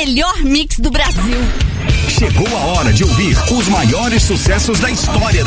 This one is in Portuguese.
melhor mix do Brasil. Chegou a hora de ouvir os maiores sucessos da história